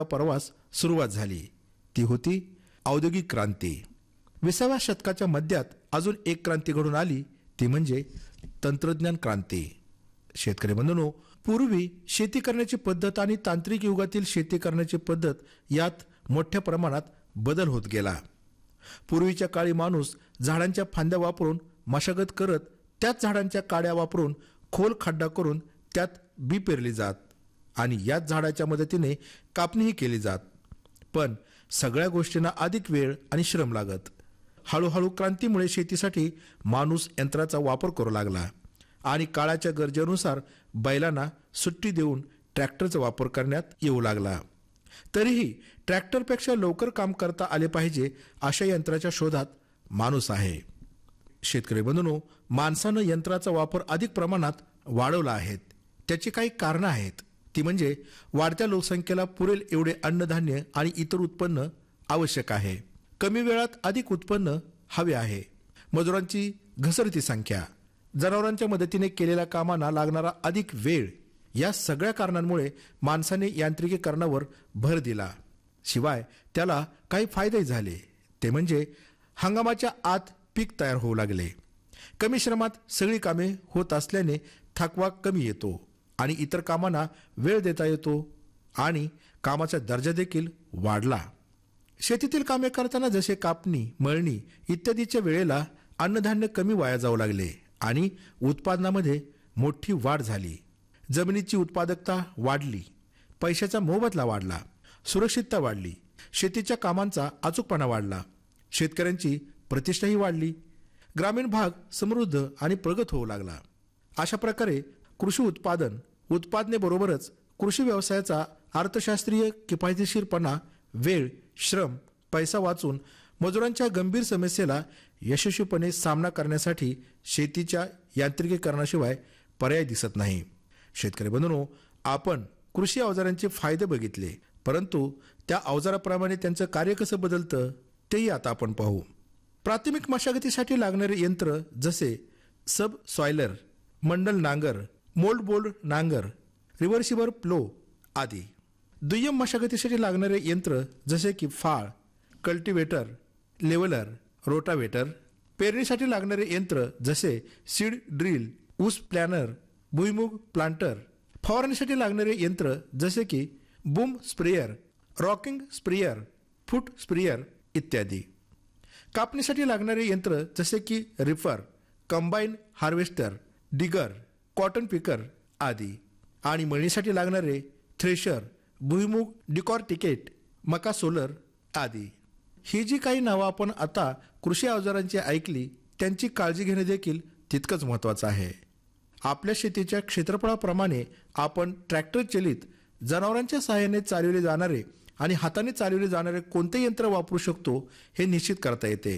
प्रवास सुरुवात झाली ती होती औद्योगिक क्रांती. 20व्या शतकाच्या मध्यात अजून एक क्रांती घडून आली ती म्हणजे तंत्रज्ञान क्रांती. शेतकरी बंधूंनो, पूर्वी शेती करण्याची पद्धत आणि तांत्रिक युगातील शेती करण्याची पद्धत यात मोठ्या प्रमाणात बदल होत गेला. पूर्वीच्या काळी माणूस झाडांच्या फांद्या वापरून मशागत करत त्याच झाडांच्या काड्या वापरून खोल खड्डा करून त्यात बी पेरली जात आणि याच झाडाच्या मदतीने कापणीही केली जात. पण सगळ्या गोष्टींना अधिक वेळ आणि श्रम लागत. हळूहळू क्रांतीमुळे शेतीसाठी माणूस यंत्राचा वापर करू लागला आणि काळाच्या गरजेनुसार बैलांना सुट्टी देऊन ट्रॅक्टरचा वापर करण्यात येऊ लागला. तरीही ट्रॅक्टरपेक्षा लवकर काम करता आले पाहिजे अशा यंत्राच्या शोधात माणूस आहे. शेतकरी बंधूंनो, माणसानं यंत्राचा वापर अधिक प्रमाणात वाढवला आहे. त्याची काही कारणं आहेत. ती म्हणजे वाढत्या लोकसंख्येला पुरेल एवढे अन्नधान्य आणि इतर उत्पन्न आवश्यक आहे. कमी वेळात अधिक उत्पन्न हवे आहे. मजुरांची घसरती संख्या, जनावरांच्या मदतीने केलेल्या कामांना लागणारा अधिक वेळ, या सगळ्या कारणांमुळे माणसाने यांत्रिकीकरणावर भर दिला. शिवाय त्याला काही फायदेही झाले. ते म्हणजे हंगामाच्या आत पीक तयार होऊ लागले. कमी श्रमात सगळी कामे होत असल्याने थकवा कमी येतो आणि इतर कामांना वेळ देता येतो आणि कामाचा दर्जा देखील वाढला. शेतीतील कामे करताना जसे कापणी, मळणी इत्यादीच्या वेळेला अन्नधान्य कमी वाया जाऊ लागले आणि उत्पादनामध्ये मोठी वाढ झाली. जमिनीची उत्पादकता वाढली, पैशाचा मोबदला वाढला, सुरक्षितता वाढली, शेतीच्या कामांचा अचूकपणा वाढला, शेतकऱ्यांची प्रतिष्ठाही वाढली, ग्रामीण भाग समृद्ध आणि प्रगत होऊ लागला. अशा प्रकारे कृषी उत्पादनेबरोबरच कृषी व्यवसायाचा अर्थशास्त्रीय किफायतशीरपणा, वेळ, श्रम, पैसा वाचून मजुरांच्या गंभीर समस्येला यशस्वीपणे सामना करण्यासाठी शेतीच्या यांत्रिकीकरणाशिवाय पर्याय दिसत नाही. शेतकरी बंधूंनो, आपण कृषी अवजारांचे फायदे बघितले, परंतु त्या अवजाराप्रमाणे त्यांचं कार्य कसं बदलतं तेही आता आपण पाहू. प्राथमिक मशागतीसाठी लागणारे यंत्र जसे सब सॉयलर, मंडल नांगर, मोल्ड बोल्ड नांगर, रिव्हर्सिबल प्लो आदी. दुय्यम मशागतीसाठी लागणारे यंत्र जसे की फाळ, कल्टिवेटर, लेवलर, रोटावेटर. पेरणीसाठी लागणारे यंत्र जसे सीड ड्रिल, ऊस प्लॅनर, भुईमुग प्लांटर. फवारणीसाठी लागणारे यंत्र जसे की बूम स्प्रेयर, रॉकिंग स्प्रेयर, फूट स्प्रेयर इत्यादी. कापणीसाठी लागणारे यंत्र जसे की refer, combine harvester, digger, cotton picker आदी. आणि मळणीसाठी लागणारे थ्रेशर, भुईमुग डिकॉर्टिकेट, मका सोलर आदी. ही जी काही नावं आपण आता कृषी अवजारांची ऐकली, त्यांची काळजी घेणे देखील तितकंच महत्त्वाचं आहे. आपल्या शेतीच्या क्षेत्रफळाप्रमाणे आपण ट्रॅक्टर चलित, जनावरांच्या सहाय्याने चालवले जाणारे आणि हाताने चालवले जाणारे कोणते यंत्र वापरू शकतो हे निश्चित करता येते.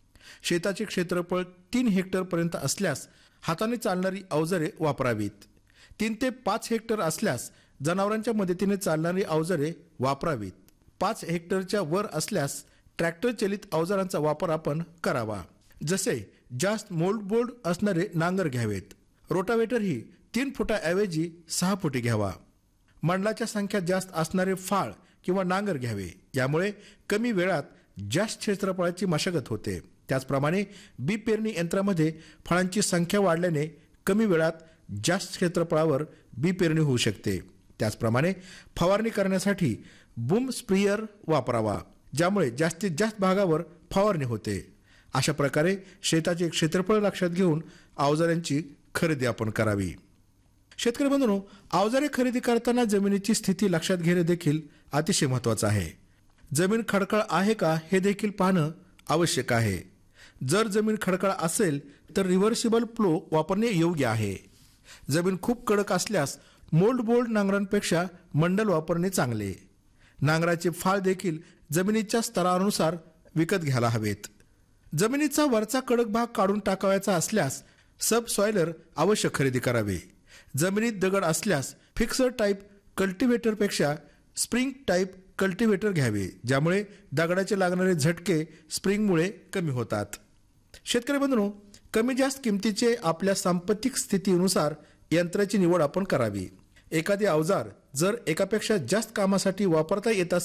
शेताचे क्षेत्रफळ 3 हेक्टरपर्यंत असल्यास हाताने चालणारी अवजारे वापरावीत. 3 ते 5 हेक्टर असल्यास जनावरांच्या मदतीने चालणारी अवजारे वापरावीत. 5 हेक्टरच्या वर असल्यास ट्रॅक्टर चलित अवजारांचा वापर आपण करावा. जसे जास्त मोल्ड बोल्ड असणारे नांगर घ्यावेत. रोटावेटर ही 3 फुटाऐवजी 6 फुटी घ्यावा. मंडलाच्या संख्या जास्त असणारे फाळ किंवा नांगर घ्यावे. यामुळे कमी वेळात जास्त क्षेत्रफळाची मशागत होते. त्याचप्रमाणे बी पेरणी यंत्रामध्ये फळांची संख्या वाढल्याने कमी वेळात जास्त क्षेत्रफळावर बी पेरणी होऊ शकते. त्याचप्रमाणे फवारणी करण्यासाठी बूम स्प्रेयर वापरावा, ज्यामुळे जास्तीत जास्त भागावर फवारणी होते. अशा प्रकारे शेताचे क्षेत्रफळ लक्षात घेऊन अवजारांची खरेदी आपण करावी. शेतकरी बंधूंनो, अवजारे खरेदी करताना जमिनीची स्थिती लक्षात घेणे देखील अतिशय महत्त्वाचं आहे. जमीन खडकाळ आहे का हे देखील पाहणं आवश्यक आहे. जर जमीन खडकाळ असेल तर रिव्हर्सिबल प्लो वापरणे योग्य आहे. जमीन खूप कडक असल्यास मोल्ड बोल्ड नांगरांपेक्षा मंडल वापरणे चांगले. नांगराचे फाळ देखील जमिनीच्या स्तरानुसार विकत घ्यायला हवेत. जमिनीचा वरचा कडक भाग काढून टाकावायचा असल्यास सब सॉयलर अवश्य खरेदी करावे. जमिनीत दगड असल्यास fixer type कल्टिवेटरपेक्षा spring type cultivator घ्यावे, ज्यामुळे दगडाचे लागणारे झटके स्प्रिंगमुळे कमी होतात. शेतकरी बंधूंनो, कमी जास्त किमतीचे आपल्या सांपत्तिक स्थितीनुसार यंत्राची निवड आपण करावी. एखादे अवजार जर एकापेक्षा जास्त कामासाठी वापरता येत